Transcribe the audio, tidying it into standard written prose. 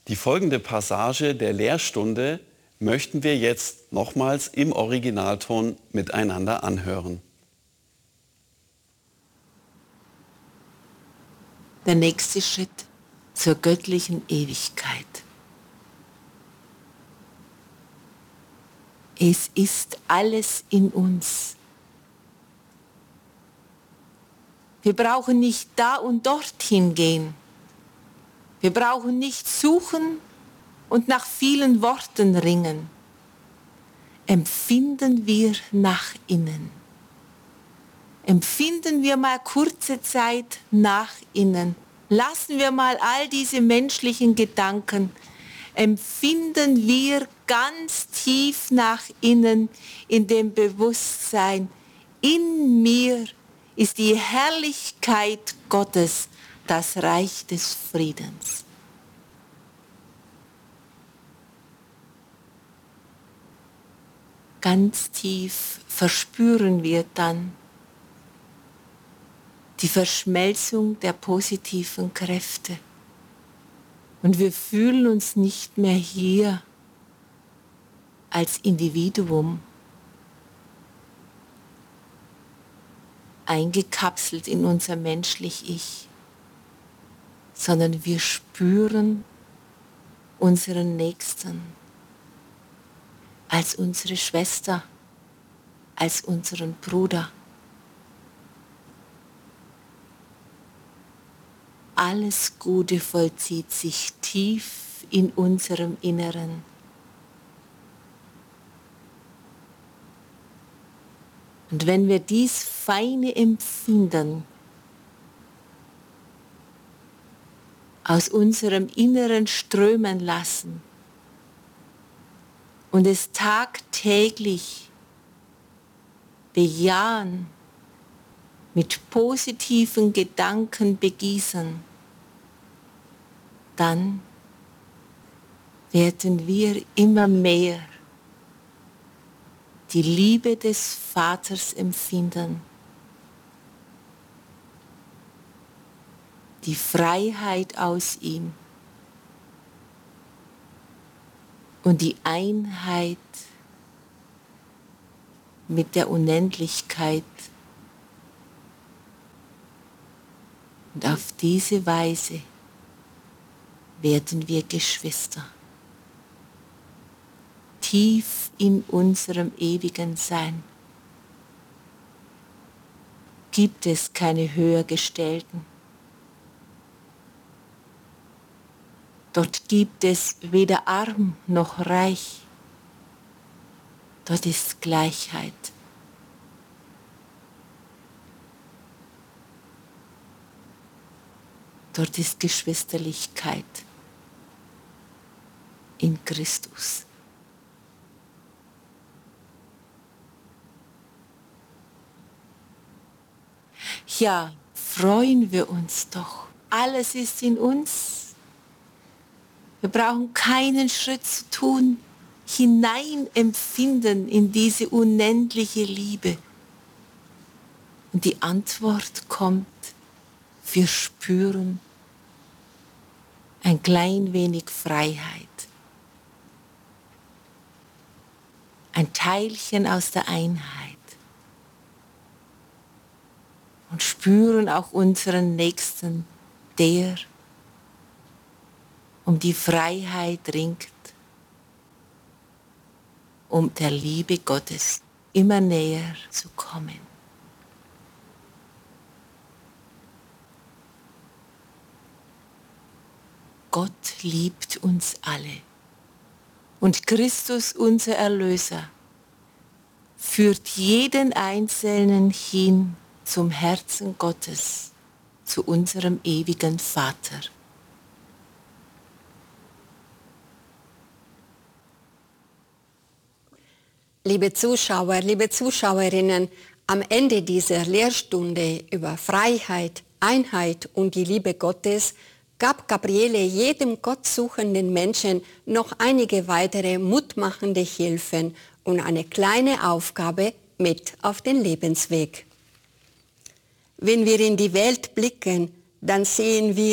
Die folgende Passage der Lehrstunde möchten wir jetzt nochmals im Originalton miteinander anhören. Der nächste Schritt zur göttlichen Ewigkeit. Es ist alles in uns. Wir brauchen nicht da und dorthin gehen. Wir brauchen nicht suchen und nach vielen Worten ringen. Empfinden wir nach innen. Empfinden wir mal kurze Zeit nach innen. Lassen wir mal all diese menschlichen Gedanken. Empfinden wir ganz tief nach innen in dem Bewusstsein, in mir ist die Herrlichkeit Gottes, das Reich des Friedens. Ganz tief verspüren wir dann die Verschmelzung der positiven Kräfte. Und wir fühlen uns nicht mehr hier als Individuum, eingekapselt in unser menschlich Ich, sondern wir spüren unseren Nächsten als unsere Schwester, als unseren Bruder. Alles Gute vollzieht sich tief in unserem Inneren. Und wenn wir dies feine Empfinden aus unserem Inneren strömen lassen und es tagtäglich bejahen, mit positiven Gedanken begießen, dann werden wir immer mehr die Liebe des Vaters empfinden, die Freiheit aus ihm und die Einheit mit der Unendlichkeit. Und auf diese Weise werden wir Geschwister. Tief in unserem ewigen Sein gibt es keine Höhergestellten. Dort gibt es weder arm noch reich. Dort ist Gleichheit. Dort ist Geschwisterlichkeit in Christus. Ja, freuen wir uns doch. Alles ist in uns. Wir brauchen keinen Schritt zu tun, hinein empfinden in diese unendliche Liebe. Und die Antwort kommt, wir spüren ein klein wenig Freiheit. Ein Teilchen aus der Einheit. Und spüren auch unseren Nächsten, der um die Freiheit ringt, um der Liebe Gottes immer näher zu kommen. Gott liebt uns alle und Christus, unser Erlöser, führt jeden Einzelnen hin zum Herzen Gottes, zu unserem ewigen Vater. Liebe Zuschauer, liebe Zuschauerinnen, am Ende dieser Lehrstunde über Freiheit, Einheit und die Liebe Gottes gab Gabriele jedem gottsuchenden Menschen noch einige weitere mutmachende Hilfen und eine kleine Aufgabe mit auf den Lebensweg. Wenn wir in die Welt blicken, dann sehen wir